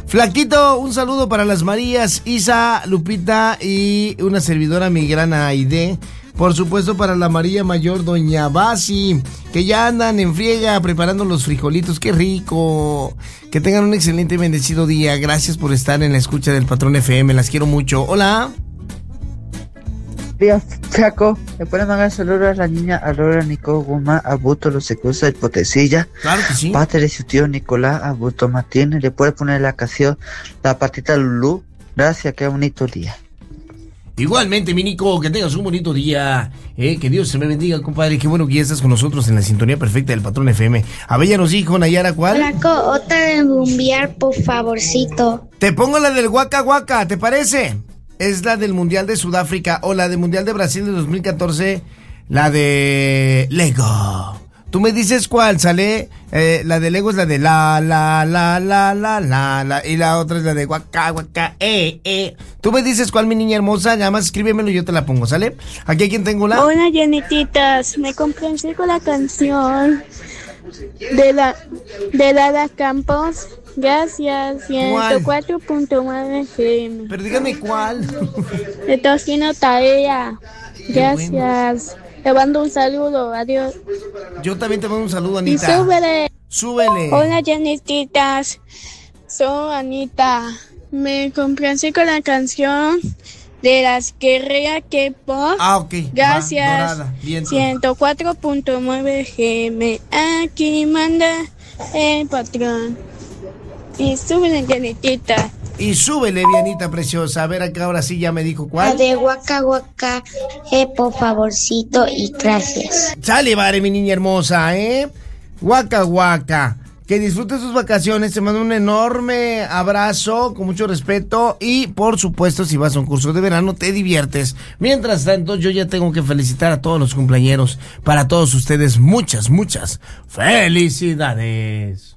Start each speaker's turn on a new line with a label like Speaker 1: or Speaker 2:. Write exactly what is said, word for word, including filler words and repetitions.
Speaker 1: Flaquito, un saludo para las Marías, Isa, Lupita y una servidora, mi gran Aide. Por supuesto para la María Mayor, doña Basi, que ya andan en friega preparando los frijolitos. ¡Qué rico! Que tengan un excelente y bendecido día. Gracias por estar en la escucha del Patrón F M. Las quiero mucho. Hola.
Speaker 2: Días, Flaco. ¿Le pueden mandar saludos a la niña Aurora Nico Guma Abuto Los Secusa del Potecilla?
Speaker 1: Claro que sí.
Speaker 2: Padre de su tío Nicolás Abuto Martínez. ¿Le puede poner la canción La Patita Lulú? Gracias, qué bonito día.
Speaker 1: Igualmente, mi Nico, que tengas un bonito día, eh, que Dios se me bendiga, compadre, qué bueno que ya estás con nosotros en la sintonía perfecta del Patrón F M. A ver, ya nos dijo Nayara, ¿cuál?
Speaker 3: Flaco, otra de Bumbiar, por favorcito.
Speaker 1: Te pongo la del Waka Waka, ¿te parece? Es la del Mundial de Sudáfrica o la del Mundial de Brasil de dos mil catorce, la de Lego. Tú me dices cuál, ¿sale? Eh, la de Lego es la de la, la, la, la, la, la, la, y la otra es la de Waka Waka, eh, eh. Tú me dices cuál, mi niña hermosa, nada más escríbemelo y yo te la pongo, ¿sale? Aquí a quién tengo la...
Speaker 4: Hola, Janetitas, me comprensé con la canción de la de Lara Campos. Gracias, ciento cuatro punto nueve F M.
Speaker 1: Pero dígame cuál.
Speaker 4: Estoy haciendo tarea. Gracias. Te mando un saludo, adiós.
Speaker 1: Yo también te mando un saludo, Anita.
Speaker 4: Y súbele.
Speaker 1: Súbele.
Speaker 4: Hola, Janetitas. Soy Anita. Me comprensé con la canción de las guerreras K-pop.
Speaker 1: Ah, ok.
Speaker 4: Gracias.
Speaker 1: Va,
Speaker 4: ciento cuatro punto nueve G M. Aquí manda el patrón. Y súbele, Janetita.
Speaker 1: Y súbele, Bianita preciosa. A ver, acá ahora sí ya me dijo cuál.
Speaker 3: La de Waka Waka, eh, por favorcito y gracias.
Speaker 1: Sale, vale, mi niña hermosa, ¿eh? Waka Waka. Que disfrutes sus vacaciones. Te mando un enorme abrazo, con mucho respeto. Y, por supuesto, si vas a un curso de verano, te diviertes. Mientras tanto, yo ya tengo que felicitar a todos los cumpleañeros. Para todos ustedes, muchas, muchas felicidades.